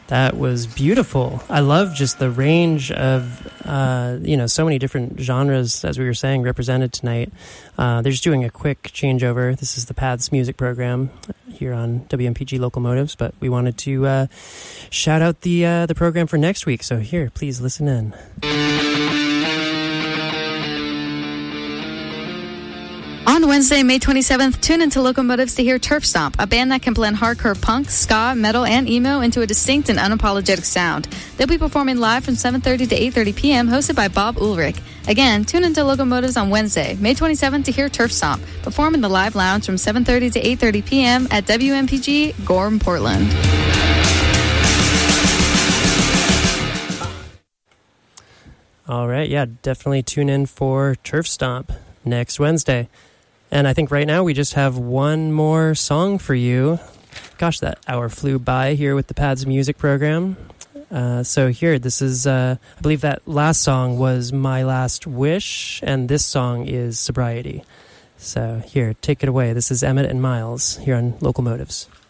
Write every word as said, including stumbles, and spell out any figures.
That was beautiful. I love just the range of, uh, you know, so many different genres, as we were saying, represented tonight. Uh, they're just doing a quick changeover. This is the Paths Music Program here on W M P G Local Motives, but we wanted to uh, shout out the uh, the program for next week. So here, please listen in. On Wednesday, May twenty-seventh, tune into Locomotives to hear Turf Stomp, a band that can blend hardcore punk, ska, metal, and emo into a distinct and unapologetic sound. They'll be performing live from seven thirty to eight thirty p.m., hosted by Bob Ulrich. Again, tune into Locomotives on Wednesday, May twenty-seventh, to hear Turf Stomp, perform in the live lounge from seven thirty to eight thirty p.m. at W M P G, Gorham, Portland. All right, yeah, definitely tune in for Turf Stomp next Wednesday. And I think right now we just have one more song for you. Gosh, that hour flew by here with the Paths Music Program. Uh, so here, this is, uh, I believe that last song was My Last Wish, and this song is Sobriety. So here, take it away. This is Emmett and Miles here on Local Motives.